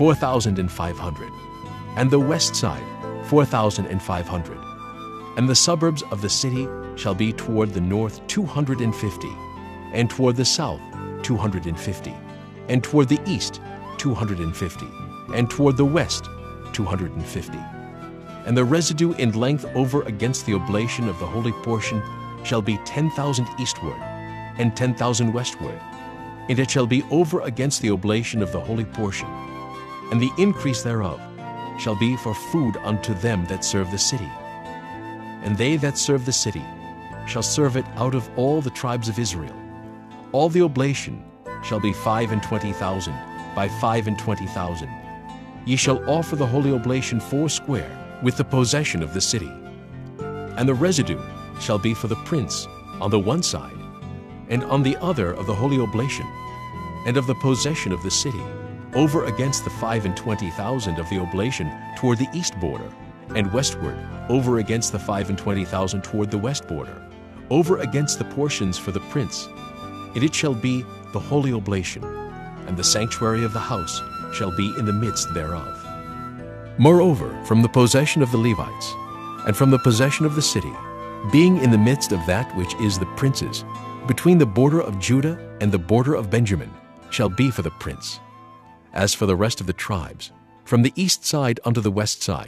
4,500, and the west side 4,500. And the suburbs of the city shall be toward the north 250, and toward the south 250, and toward the east 250, and toward the west 250. And the residue in length over against the oblation of the holy portion shall be 10,000 eastward, and 10,000 westward. And it shall be over against the oblation of the holy portion. And the increase thereof shall be for food unto them that serve the city. And they that serve the city shall serve it out of all the tribes of Israel. All the oblation shall be 25,000 by 25,000. Ye shall offer the holy oblation foursquare with the possession of the city. And the residue shall be for the prince on the one side, and on the other of the holy oblation, and of the possession of the city, over against the 25,000 of the oblation toward the east border, and westward, over against the 25,000 toward the west border, over against the portions for the prince. And it shall be the holy oblation, and the sanctuary of the house shall be in the midst thereof. Moreover, from the possession of the Levites, and from the possession of the city, being in the midst of that which is the prince's, between the border of Judah and the border of Benjamin, shall be for the prince. As for the rest of the tribes, from the east side unto the west side,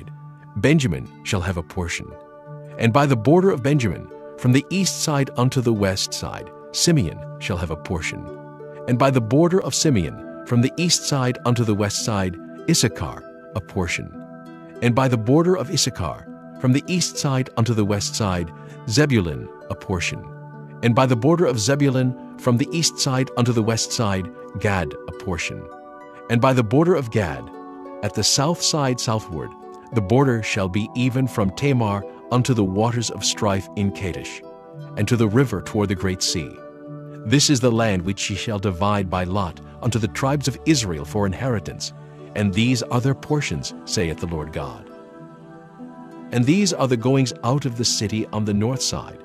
Benjamin shall have a portion. And by the border of Benjamin, from the east side unto the west side, Simeon shall have a portion. And by the border of Simeon, from the east side unto the west side, Issachar a portion. And by the border of Issachar, from the east side unto the west side, Zebulun a portion. And by the border of Zebulun, from the east side unto the west side, Gad a portion. And by the border of Gad, at the south side southward, the border shall be even from Tamar unto the waters of strife in Kadesh, and to the river toward the great sea. This is the land which ye shall divide by lot unto the tribes of Israel for inheritance, and these are their portions, saith the Lord God. And these are the goings out of the city on the north side,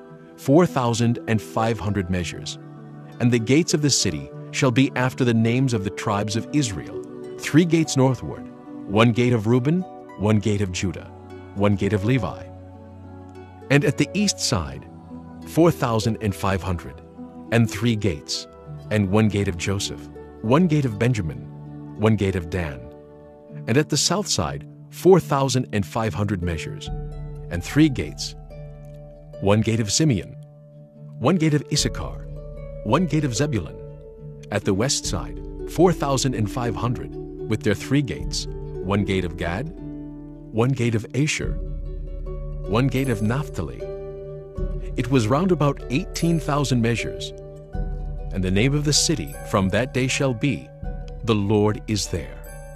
4,500 measures. And the gates of the city shall be after the names of the tribes of Israel, 3 gates northward, 1 gate of Reuben, 1 gate of Judah, 1 gate of Levi. And at the east side, 4,500, and 3 gates, and 1 gate of Joseph, 1 gate of Benjamin, 1 gate of Dan. And at the south side, 4,500 measures, and 3 gates, 1 gate of Simeon, 1 gate of Issachar, 1 gate of Zebulun. At the west side, 4,500, with their 3 gates, 1 gate of Gad, 1 gate of Asher, 1 gate of Naphtali. It was round about 18,000 measures. And the name of the city from that day shall be, The Lord is there.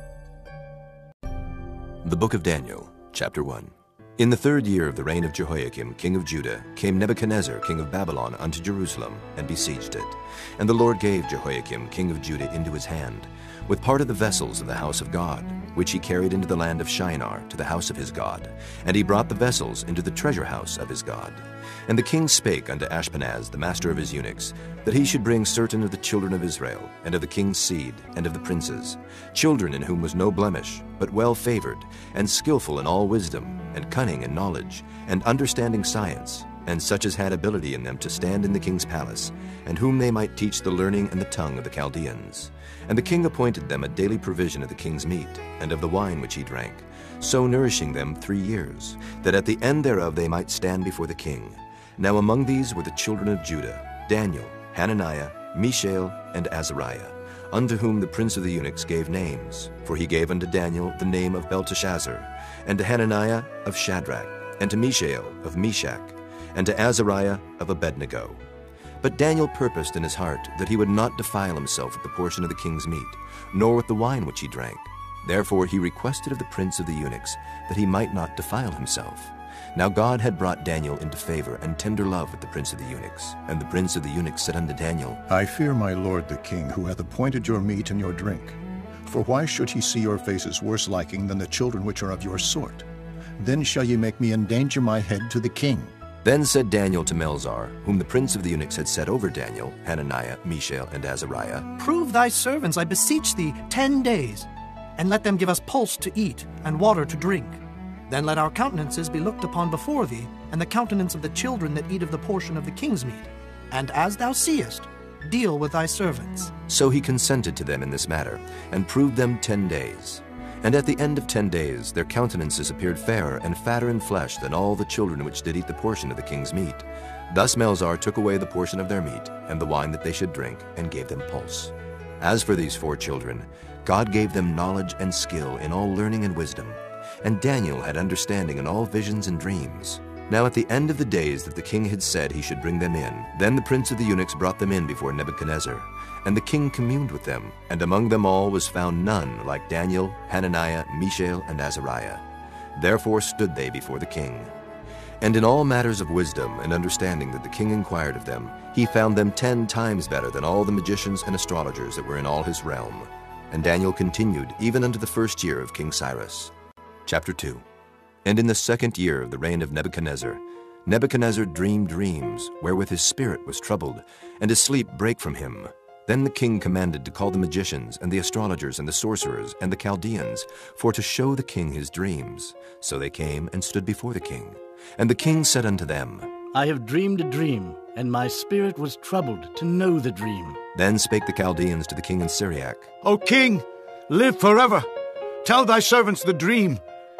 The Book of Daniel, Chapter 1. In the 3rd year of the reign of Jehoiakim, king of Judah, came Nebuchadnezzar, king of Babylon, unto Jerusalem, and besieged it. And the Lord gave Jehoiakim, king of Judah, into his hand, with part of the vessels of the house of God, which he carried into the land of Shinar, to the house of his God. And he brought the vessels into the treasure house of his God. And the king spake unto Ashpenaz, the master of his eunuchs, that he should bring certain of the children of Israel, and of the king's seed, and of the princes, children in whom was no blemish, but well favored, and skillful in all wisdom, and cunning in knowledge, and understanding science, and such as had ability in them to stand in the king's palace, and whom they might teach the learning and the tongue of the Chaldeans. And the king appointed them a daily provision of the king's meat, and of the wine which he drank, so nourishing them 3 years, that at the end thereof they might stand before the king. Now among these were the children of Judah, Daniel, Hananiah, Mishael, and Azariah, unto whom the prince of the eunuchs gave names. For he gave unto Daniel the name of Belteshazzar, and to Hananiah of Shadrach, and to Mishael of Meshach, and to Azariah of Abednego. But Daniel purposed in his heart that he would not defile himself with the portion of the king's meat, nor with the wine which he drank. Therefore he requested of the prince of the eunuchs that he might not defile himself. Now God had brought Daniel into favor and tender love with the prince of the eunuchs. And the prince of the eunuchs said unto Daniel, I fear my lord the king, who hath appointed your meat and your drink. For why should he see your faces worse liking than the children which are of your sort? Then shall ye make me endanger my head to the king. Then said Daniel to Melzar, whom the prince of the eunuchs had set over Daniel, Hananiah, Mishael, and Azariah, Prove thy servants, I beseech thee, 10 days, and let them give us pulse to eat and water to drink. Then let our countenances be looked upon before thee, and the countenance of the children that eat of the portion of the king's meat. And as thou seest, deal with thy servants. So he consented to them in this matter, and proved them 10 days. And at the end of 10 days their countenances appeared fairer and fatter in flesh than all the children which did eat the portion of the king's meat. Thus Melzar took away the portion of their meat, and the wine that they should drink, and gave them pulse. As for these 4 children, God gave them knowledge and skill in all learning and wisdom. And Daniel had understanding in all visions and dreams. Now at the end of the days that the king had said he should bring them in, then the prince of the eunuchs brought them in before Nebuchadnezzar. And the king communed with them, and among them all was found none like Daniel, Hananiah, Mishael, and Azariah. Therefore stood they before the king. And in all matters of wisdom and understanding that the king inquired of them, he found them 10 times better than all the magicians and astrologers that were in all his realm. And Daniel continued even unto the 1st year of King Cyrus. Chapter 2. And in the 2nd year of the reign of Nebuchadnezzar, Nebuchadnezzar dreamed dreams, wherewith his spirit was troubled, and his sleep brake from him. Then the king commanded to call the magicians, and the astrologers, and the sorcerers, and the Chaldeans, for to show the king his dreams. So they came and stood before the king. And the king said unto them, I have dreamed a dream, and my spirit was troubled to know the dream. Then spake the Chaldeans to the king in Syriac, O king, live forever. Tell thy servants the dream,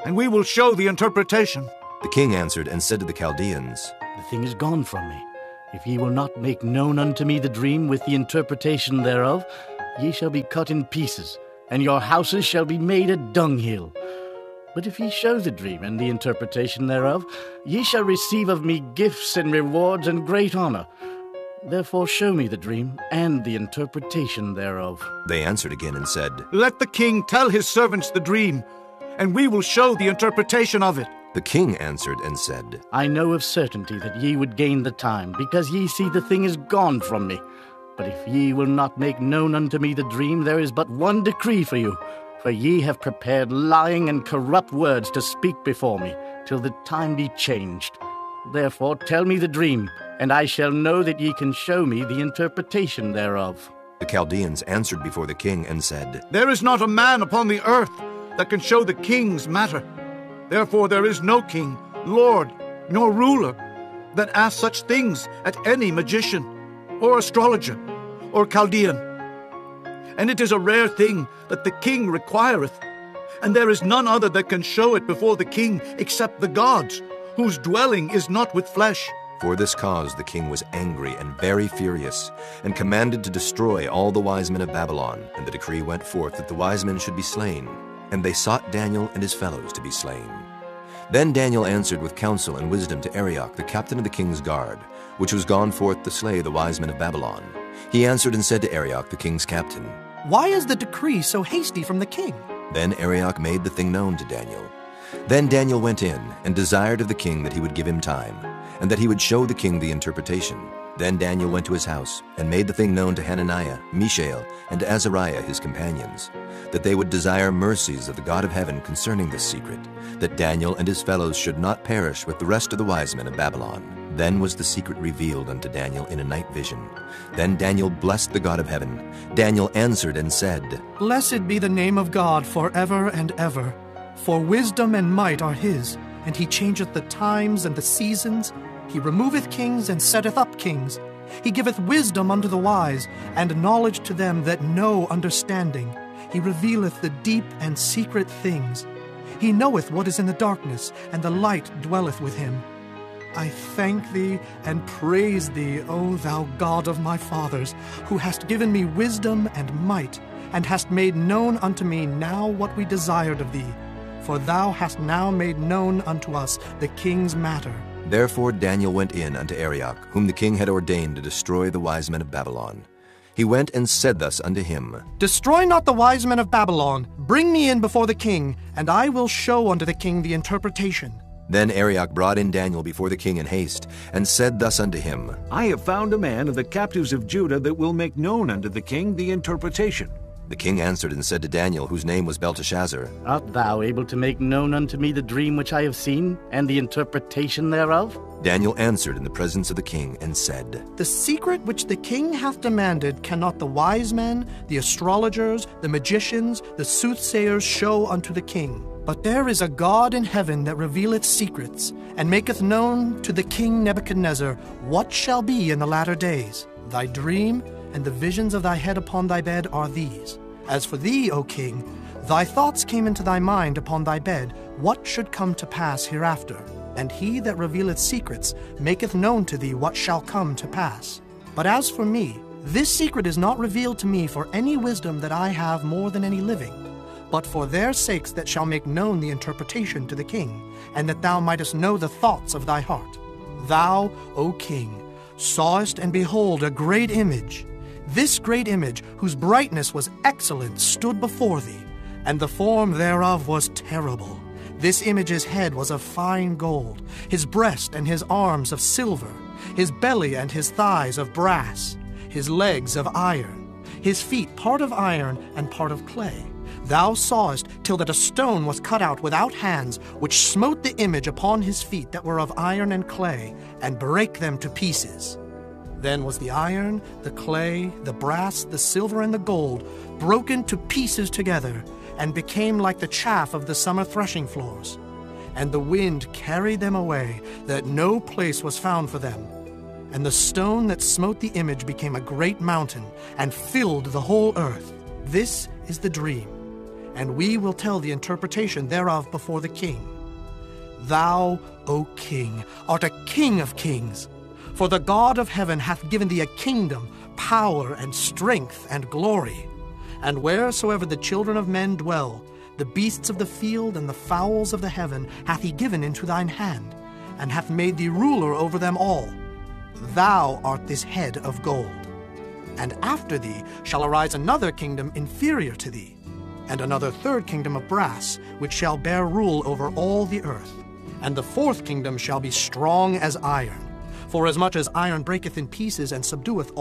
and we will show the interpretation. The king answered and said to the Chaldeans, The thing is gone from me. If ye will not make known unto me the dream with the interpretation thereof, ye shall be cut in pieces, and your houses shall be made a dunghill. But if ye show the dream and the interpretation thereof, ye shall receive of me gifts and rewards and great honor. Therefore show me the dream and the interpretation thereof. They answered again and said, Let the king tell his servants the dream, and we will show the interpretation of it. The king answered and said, I know of certainty that ye would gain the time, because ye see the thing is gone from me. But if ye will not make known unto me the dream, there is but one decree for you. For ye have prepared lying and corrupt words to speak before me, till the time be changed. Therefore tell me the dream, and I shall know that ye can show me the interpretation thereof. The Chaldeans answered before the king and said, There is not a man upon the earth that can show the king's matter. Therefore there is no king, lord, nor ruler that asks such things at any magician, or astrologer, or Chaldean. And it is a rare thing that the king requireth, and there is none other that can show it before the king except the gods, whose dwelling is not with flesh. For this cause the king was angry and very furious, and commanded to destroy all the wise men of Babylon. And the decree went forth that the wise men should be slain. And they sought Daniel and his fellows to be slain. Then Daniel answered with counsel and wisdom to Arioch, the captain of the king's guard, which was gone forth to slay the wise men of Babylon. He answered and said to Arioch, the king's captain, Why is the decree so hasty from the king? Then Arioch made the thing known to Daniel. Then Daniel went in and desired of the king that he would give him time, and that he would show the king the interpretation. Then Daniel went to his house, and made the thing known to Hananiah, Mishael, and to Azariah his companions, that they would desire mercies of the God of heaven concerning this secret, that Daniel and his fellows should not perish with the rest of the wise men of Babylon. Then was the secret revealed unto Daniel in a night vision. Then Daniel blessed the God of heaven. Daniel answered and said, Blessed be the name of God forever and ever. For wisdom and might are his, and he changeth the times and the seasons. He removeth kings and setteth up kings. He giveth wisdom unto the wise, and knowledge to them that know understanding. He revealeth the deep and secret things. He knoweth what is in the darkness, and the light dwelleth with him. I thank thee and praise thee, O thou God of my fathers, who hast given me wisdom and might, and hast made known unto me now what we desired of thee. For thou hast now made known unto us the king's matter. Therefore Daniel went in unto Arioch, whom the king had ordained to destroy the wise men of Babylon. He went and said thus unto him, Destroy not the wise men of Babylon. Bring me in before the king, and I will show unto the king the interpretation. Then Arioch brought in Daniel before the king in haste, and said thus unto him, I have found a man of the captives of Judah that will make known unto the king the interpretation. The king answered and said to Daniel, whose name was Belteshazzar, Art thou able to make known unto me the dream which I have seen, and the interpretation thereof? Daniel answered in the presence of the king, and said, The secret which the king hath demanded cannot the wise men, the astrologers, the magicians, the soothsayers show unto the king. But there is a God in heaven that revealeth secrets, and maketh known to the king Nebuchadnezzar what shall be in the latter days. Thy dream and the visions of thy head upon thy bed are these. As for thee, O king, thy thoughts came into thy mind upon thy bed, what should come to pass hereafter. And he that revealeth secrets maketh known to thee what shall come to pass. But as for me, this secret is not revealed to me for any wisdom that I have more than any living, but for their sakes that shall make known the interpretation to the king, and that thou mightest know the thoughts of thy heart. Thou, O king, sawest and behold a great image. This great image, whose brightness was excellent, stood before thee, and the form thereof was terrible. This image's head was of fine gold, his breast and his arms of silver, his belly and his thighs of brass, his legs of iron, his feet part of iron and part of clay. Thou sawest till that a stone was cut out without hands, which smote the image upon his feet that were of iron and clay, and brake them to pieces. Then was the iron, the clay, the brass, the silver, and the gold broken to pieces together, and became like the chaff of the summer threshing floors. And the wind carried them away, that no place was found for them. And the stone that smote the image became a great mountain, and filled the whole earth. This is the dream. and we will tell the interpretation thereof before the king. Thou, O king, art a king of kings, for the God of heaven hath given thee a kingdom, power, and strength, and glory. And wheresoever the children of men dwell, the beasts of the field and the fowls of the heaven hath he given into thine hand, and hath made thee ruler over them all. Thou art this head of gold. And after thee shall arise another kingdom inferior to thee, and another third kingdom of brass, which shall bear rule over all the earth. And the fourth kingdom shall be strong as iron. For as much as iron breaketh in pieces and subdueth